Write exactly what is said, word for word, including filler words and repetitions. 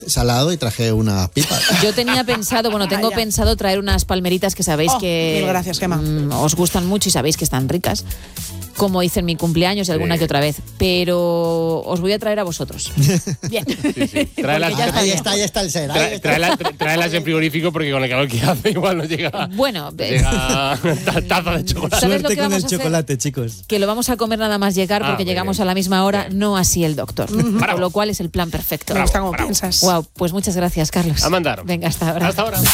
salado y traje unas pipas. Yo tenía pensado, bueno, tengo Ah, pensado traer unas palmeritas que sabéis Oh, que mil gracias, Gemma. mm, os gustan mucho y sabéis que están ricas, como hice en mi cumpleaños y alguna Sí. que otra vez, pero os voy a traer a vosotros. Bien. Sí, sí. Tráelas, Porque ya está Ahí bien. está, ahí está el ser. ahí tra- está. tráelas, tra- tráelas en frigorífico porque con el calor que hace igual no llega, Bueno, no eh, llega ta- taza de chocolate. ¿sabes lo Suerte que con vamos el a hacer? chocolate, chicos. Que lo vamos a comer nada más llegar Ah, porque muy llegamos bien. a la misma hora, Bien. no así el doctor. Bravo. Con lo cual es el plan perfecto. Me gusta como bravo. piensas. Wow, pues muchas gracias, Carlos. A mandar. Venga, hasta ahora. Hasta ahora.